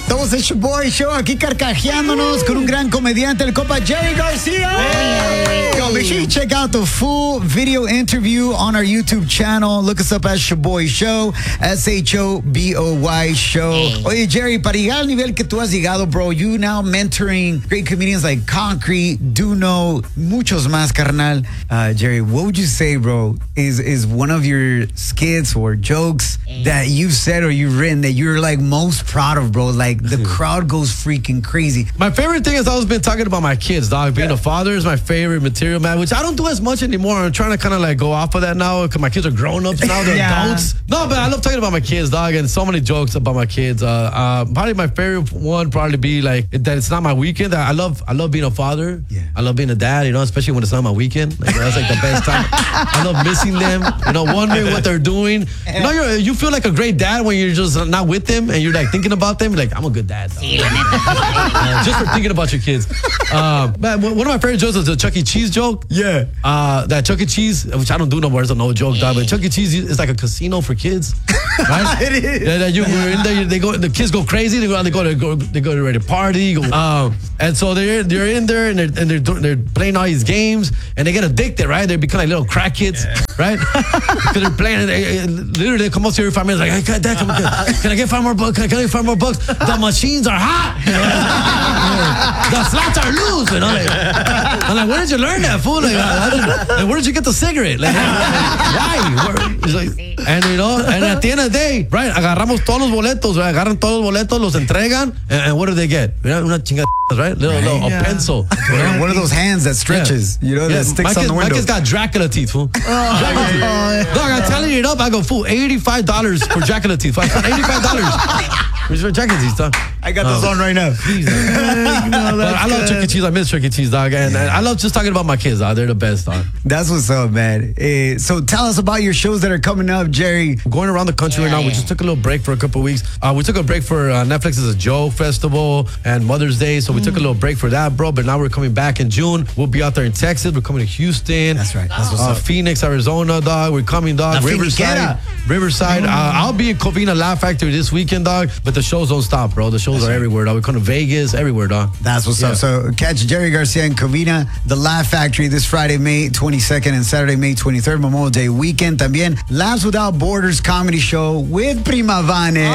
Estamos en Shoboy Show, aquí carcajeándonos con un gran comediante, el compa Jerry Garcia. Yo, make sure you check out the full video interview on our YouTube channel. Look us up at Shoboy Show, SHOBOY Show. Oye, Jerry, para llegar al nivel que tú has llegado, bro, you now mentoring great comedians like Concrete, Duno, muchos más, carnal. Jerry, what would you say, bro, is one of your skits or jokes that you've said or you've written that you're like most proud of, bro? Like the crowd goes freaking crazy. My favorite thing is I always been talking about my kids, dog. Being a father is my favorite material, man, which I don't do as much anymore. I'm trying to kind of like go off of that now because my kids are grown-ups now. They're adults. No, but I love talking about my kids, dog, and so many jokes about my kids. Probably my favorite one probably be like that it's not my weekend. I love being a father. Yeah. I love being a dad, you know, especially when it's not my weekend. Like, that's like the best time. I love missing them, you know, wondering what they're doing. You know, you feel like a great dad when you're just not with them and you're like thinking about them. Like, I'm a good dad. Just for thinking about your kids. Man, one of my favorite jokes is the Chuck E. Cheese joke. Yeah. That Chuck E. Cheese, which I don't do no more, it's a no joke, dog, but Chuck E. Cheese is like a casino for kids. Right? It is. We're in there, the kids go crazy, they go ready to party. And so they're in there and they're playing all these games and they get addicted, right? They become like little crack kids, right? Because they're playing, literally they come up to you every 5 minutes like, hey, Dad, can I get 5 more bucks? Can I get 5 more bucks? The machines are hot. The slots are loose. You know, I'm like, where did you learn that, fool? Like, where did you get the cigarette? Like, why? He's like, and you know, and at the end of the day, right, agarramos todos los boletos, right? Agarran todos los boletos, los entregan, and what do they get? Una chingada, right? A pencil. One of those hands that stretches, you know, that sticks on the window. My kid's got Dracula teeth, fool. Dog, I'm telling you it up. I go, fool, $85 for Dracula teeth. $85. Where's your Dracula teeth, dog? I got those on right now. I love Chuck E. Cheese. I miss Chuck E. Cheese, dog. And I love just talking about my kids, dog. They're the best, dog. That's what's up, man. So tell us about your shows that are coming up, Jerry. We're going around the country right now. We just took a little break for a couple of weeks. We took a break for Netflix's Joe Festival and Mother's Day. So we took a little break for that, bro. But now we're coming back in June. We'll be out there in Texas. We're coming to Houston. That's right. That's what's up. Phoenix, Arizona, dog. We're coming, dog. Riverside. I'll be in Covina Laugh Factory this weekend, dog. But the shows don't stop, bro. The shows are everywhere, dog. We're coming to Vegas, everywhere, dog. That's what's up. So catch Jerry Garcia in Covina, the Laugh Factory this Friday, May 22nd and Saturday, May 23rd, Memorial Day weekend. También Laughs Without Borders comedy show with Prima Vane.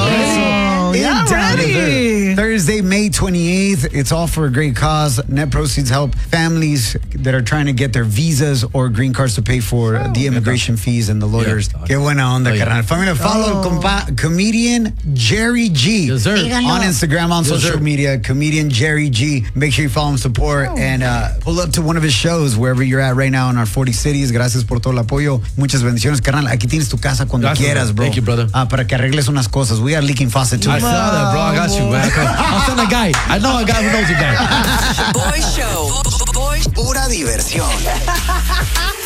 Ready. Thursday, May 28th. It's all for a great cause. Net proceeds help families that are trying to get their visas or green cards to pay for the immigration fees and the lawyers. Qué buena onda, carnal. Familia, follow comedian Jerry G. Yes, sir. On Instagram, on social media, comedian Jerry G. Make sure you follow him, support, and pull up to one of his shows wherever you're at right now in our 40 cities. Gracias por todo el apoyo. Muchas bendiciones, carnal. Aquí tienes tu casa cuando quieras, bro. Thank you, brother. Para que arregles unas cosas. We are leaking faucet too. I saw that, bro. I got you, man. I'll send a guy. I know a guy who knows a guy. Boy Show. Pura diversión.